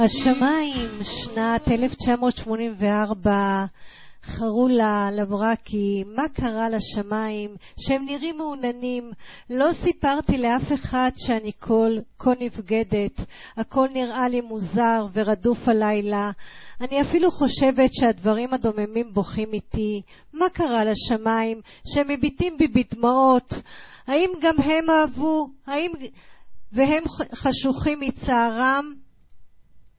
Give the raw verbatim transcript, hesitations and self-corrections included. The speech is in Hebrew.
השמיים, שנת אלף תשע מאות שמונים וארבע, חרולה לברקי, מה קרה לשמיים, שהם נראים מעוננים, לא סיפרתי לאף אחד שאני כל, כה נבגדת, הכל נראה לי מוזר ורדוף הלילה, אני אפילו חושבת שהדברים הדוממים בוכים איתי, מה קרה לשמיים, שהם מביטים בי בדמעות, האם גם הם אהבו, האם... והם חשוכים מצערם?